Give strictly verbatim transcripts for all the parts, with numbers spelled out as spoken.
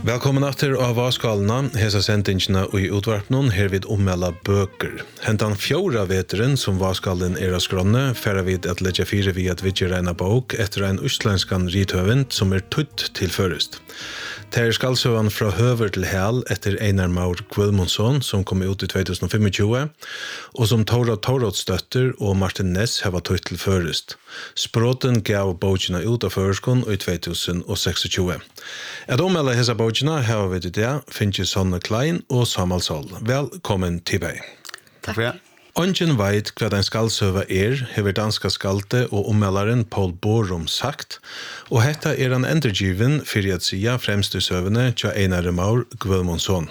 Velkommen efter av Vaskalna, hesa sendingene i utvarpnen her vid ommella bøker. Hentan fjora veteren som Vaskallen er av skronne, færa vid at letja fire vid at vidje reina bok etter en østlandskan rithøvend som er tutt til først. Det er skalsøvan fra høver til hæl etter Einar Maur Guðmundsson som kom ut i tjuetusen og tjuefem, og som Tora Toråtsdøtter og Martin Ness heva tutt til først. Språten gav bokina ut av førskon i tjuetusen og tjueseks. At ommella hesa bokina heva vi det, finnes Sonne Klein og Samuel Sol. Velkommen til meg. Takk for det. Ongen veit hva den skaldsøva er, hever danska skalte og ommeldaren Paul Borum sagt, og hetta er han endurgiven fyrir at sia fremst i søvene tja Einar Maur Guðmundsson.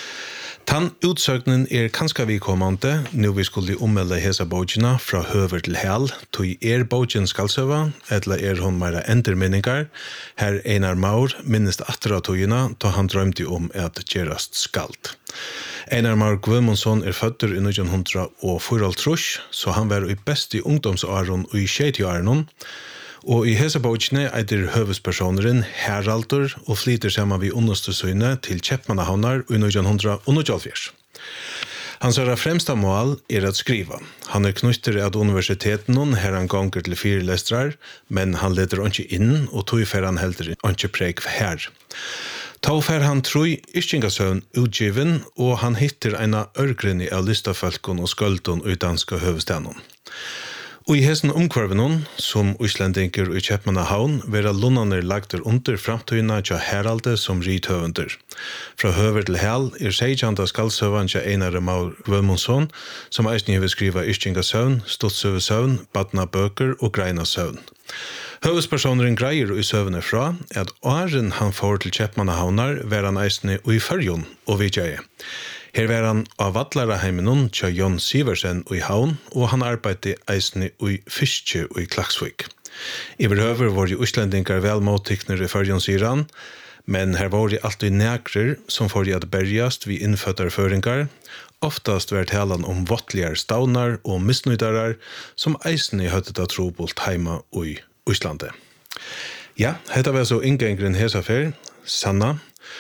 Tan utsøgnen er kanska vikommande, nu vi skulle ommelde hesa bogina fra høver til hæl, tog er bogen skaldsøva, eller er hon meira endurminningar, her Einar Maur minnest atra togina, da han drømte om at gerast skald. Einar Maur Guðmundsson er fødder i nítjan hundrað og fýraoghálvtrýss, så han var i best i ungdomsåren og i sjeitiåren, og i hesa bókini eitir høvespersoneren Haraldur og flyter saman vi understusøyne til Kjeppmannahavnar i nítjan hundrað og níggjuoghálvfjerðs. Hans er fremsta mål er at skriva. Han er knytter av universiteten her han gonger til fire lestrar, men han leder ikke inn, og tog fer han heldur ikke preg her. Ta fer han troi Yrkingasøvn utgiven, og han hittir eina ørgrinni av listafolkon og skøldun i danska høvestenon. Og i hesten omkvarvenon, som Íslendingur i Kjeppmannahavn, vera lunnaner lagter under framtøyna tja Heralde som rithøvender. Fra høver til hæl er seikjanda skaldsøvan tja Einar Maur Guðmundsson, som eisni hefur skriva Yrkingasøvn, Stuttsøvesøvn, Badna bøker og Greina søvn. Høvespersoneren greier i søvne fra at åren han får til Kjeppmannahavnar var han eisni i Førjun og Vidjøye. Her var han av Vattlaraheimenon tja Jon Siversen i Havn, og han arbeidde eisni i Fiskje i Klaksvik. Iverhøver var jo Íslendingar vel måttikner i Førjun, sier han, men her var det alltid negrer som får at berjast vi innfødder føringar, oftast var talan om vottligar stavnar og misnøydarar som eisni høttet av trobult heima i Íslande. Ja, hetta var så inngengren hesafer, Sanna,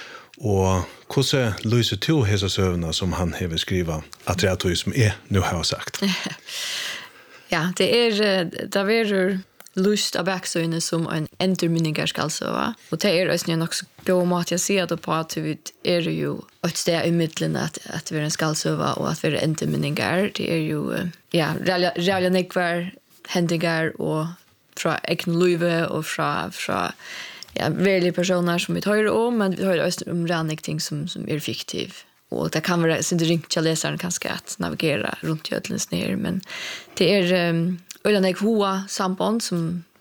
og hvordan lyser to hesa søvna som han hever skriva at det er to som jeg nu har sagt? Ja, det er det er lyst av baksøyne som en endurminningar skal søva, og det er også nok så god måte jeg sier det på at vi er jo et sted i midtelen at, at vi er en skal søva og at vi er endurminningar. Det er jo ja, realia nekvar hendingar og fra egen løyve og fra, fra ja, verkliga personer som vi tar om, men vi tar också om rannig ting som, som är fiktiv. Och det kan vara sin ringt till läsaren kanske att navigera runt jödlens ner, men det är um, öland ek hoa samband som